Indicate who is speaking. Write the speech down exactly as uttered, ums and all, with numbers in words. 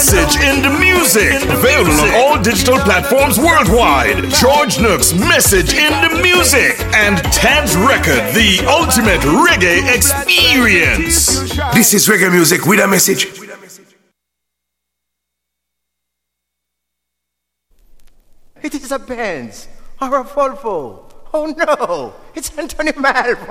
Speaker 1: message in the music. Available on all digital platforms worldwide. George Nook's Message in the Music and Ted's Record, the ultimate reggae experience.
Speaker 2: This is reggae music with a message.
Speaker 3: It is a Benz or a Volvo. Oh no, it's Anthony Malvo.